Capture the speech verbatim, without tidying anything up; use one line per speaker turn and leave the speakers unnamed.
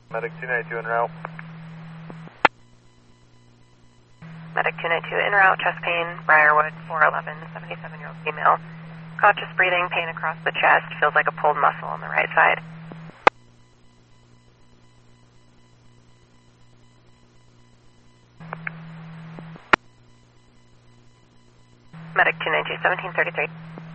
Medic two ninety-two en route.
Medic two ninety-two en route, chest pain, Briarwood, four eleven, seventy-seven-year-old female. Conscious breathing, pain across the chest, feels like a pulled muscle on the right side. Medic two ninety-two, seventeen thirty-three.